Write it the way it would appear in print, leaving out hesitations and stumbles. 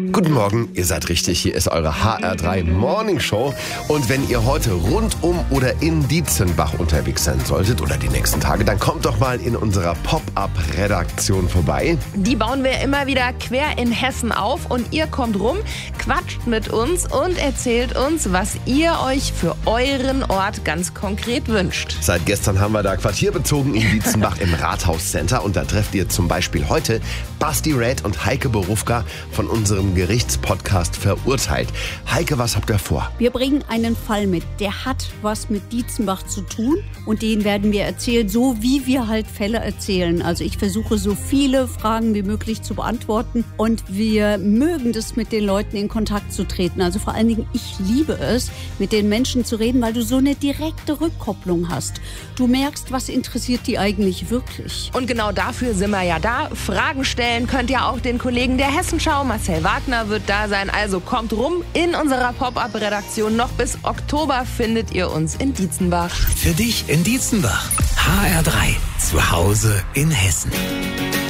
Guten Morgen, ihr seid richtig, hier ist eure HR3 Morning Show. Und wenn ihr heute rund um oder in Dietzenbach unterwegs sein solltet oder die nächsten Tage, dann kommt doch mal in unserer Pop-Up-Redaktion vorbei. Die bauen wir immer wieder quer in Hessen auf und ihr kommt rum, quatscht mit uns und erzählt uns, was ihr euch für euren Ort ganz konkret wünscht. Seit gestern haben wir da Quartier bezogen in Dietzenbach im Rathauscenter und da trefft ihr zum Beispiel heute Basti Red und Heike Borufka von unserem Gerichtspodcast Verurteilt. Heike, was habt ihr vor? Wir bringen einen Fall mit, der hat was mit Dietzenbach zu tun und den werden wir erzählen, so wie wir halt Fälle erzählen. Also ich versuche so viele Fragen wie möglich zu beantworten und wir mögen das, mit den Leuten in Kontakt zu treten. Also vor allen Dingen, ich liebe es, mit den Menschen zu reden, weil du so eine direkte Rückkopplung hast. Du merkst, was interessiert die eigentlich wirklich. Und genau dafür sind wir ja da. Fragen stellen könnt ihr auch den Kollegen der Hessenschau. Marcel Wagner wird da sein. Also kommt rum in unserer Pop-Up-Redaktion. Noch bis Oktober findet ihr uns in Dietzenbach. Für dich in Dietzenbach. HR3. Zu Hause in Hessen.